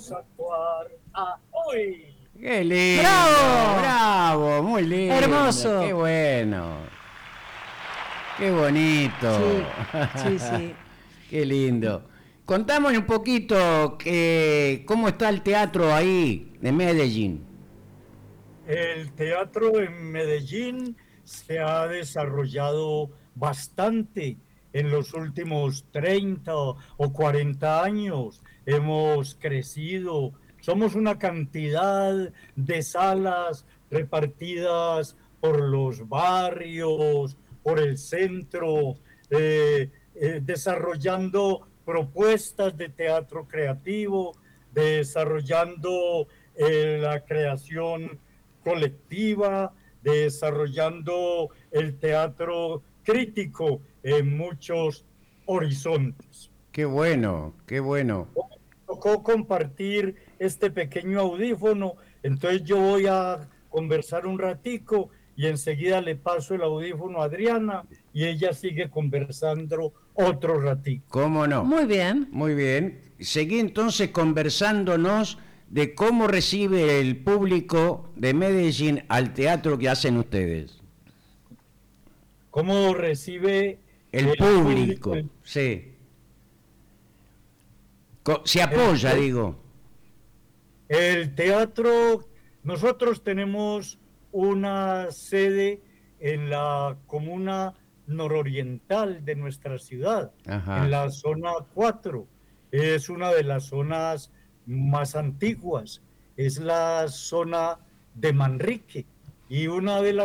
actuar a hoy. ¡Qué lindo! ¡Bravo! ¡Bravo! Muy lindo. Hermoso. ¡Qué bueno! ¡Qué bonito! Sí, sí. ¡Qué lindo! Contame un poquito cómo está el teatro ahí, de Medellín. El teatro en Medellín se ha desarrollado bastante en los últimos 30 o 40 años. Hemos crecido. Somos una cantidad de salas repartidas por los barrios, por el centro, desarrollando propuestas de teatro creativo, desarrollando la creación colectiva, desarrollando el teatro crítico en muchos horizontes. ¡Qué bueno! ¡Qué bueno! Tocó compartir este pequeño audífono, entonces yo voy a conversar un ratico y enseguida le paso el audífono a Adriana y ella sigue conversando otro ratico. ¿Cómo no? Muy bien. Muy bien. Seguí entonces conversándonos de cómo recibe el público de Medellín al teatro que hacen ustedes. ¿Cómo recibe El público, sí. Se apoya, digo. El teatro? Nosotros tenemos una sede en la comuna nororiental de nuestra ciudad, Ajá. en la zona 4. Es una de las zonas más antiguas, es la zona de Manrique, y una de las